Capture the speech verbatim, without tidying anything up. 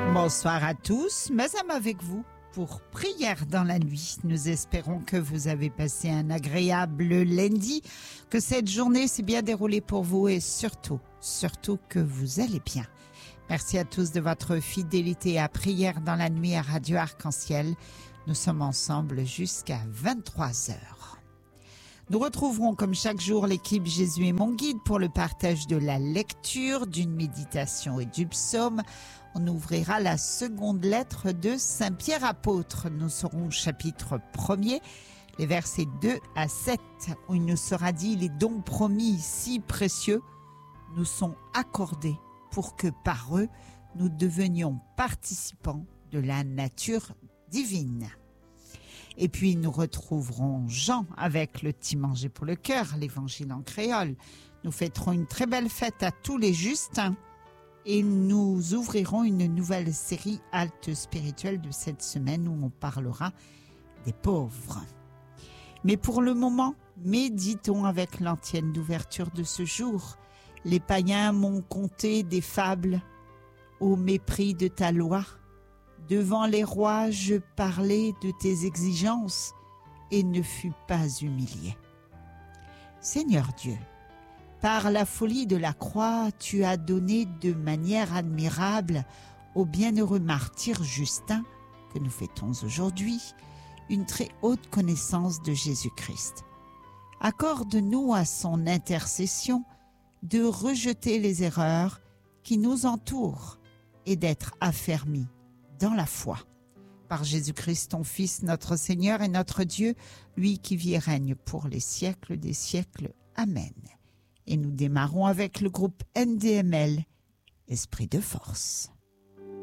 Bonsoir à tous, Mazam avec vous pour Prière dans la nuit. Nous espérons que vous avez passé un agréable lundi, que cette journée s'est bien déroulée pour vous et surtout, surtout que vous allez bien. Merci à tous de votre fidélité à Prière dans la nuit à Radio Arc-en-Ciel. Nous sommes ensemble jusqu'à vingt-trois heures. Nous retrouverons comme chaque jour l'équipe Jésus est mon guide pour le partage de la lecture, d'une méditation et du psaume. On ouvrira la seconde lettre de Saint Pierre apôtre. Nous serons au chapitre premier, les versets deux à sept, où il nous sera dit « Les dons promis si précieux nous sont accordés pour que par eux, nous devenions participants de la nature divine. » Et puis nous retrouverons Jean avec le petit manger pour le cœur, l'évangile en créole. Nous fêterons une très belle fête à tous les justes et nous ouvrirons une nouvelle série halte spirituelle de cette semaine où on parlera des pauvres. Mais pour le moment, méditons avec l'antienne d'ouverture de ce jour. Les païens m'ont conté des fables au mépris de ta loi. Devant les rois, je parlais de tes exigences et ne fus pas humilié. Seigneur Dieu, par la folie de la croix, tu as donné de manière admirable au bienheureux martyr Justin, que nous fêtons aujourd'hui, une très haute connaissance de Jésus-Christ. Accorde-nous à son intercession de rejeter les erreurs qui nous entourent et d'être affermis dans la foi. Par Jésus-Christ, ton Fils, notre Seigneur et notre Dieu, lui qui vit et règne pour les siècles des siècles. Amen. Et nous démarrons avec le groupe N D M L, Esprit de force.